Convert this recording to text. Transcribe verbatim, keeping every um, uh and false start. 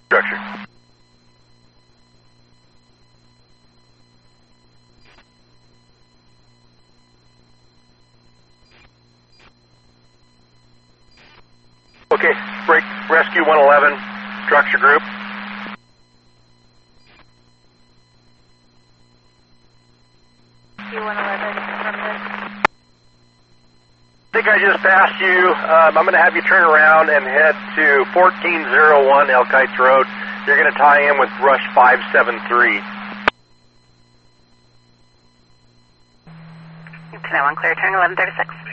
Structure. Okay, break rescue one eleven, structure group. Rescue one eleven, affirmative. I think I just passed you. Um, I'm going to have you turn around and head to fourteen oh one Elk Heights Road. You're going to tie in with Rush five seven three. ten oh one clear, turn eleven thirty-six.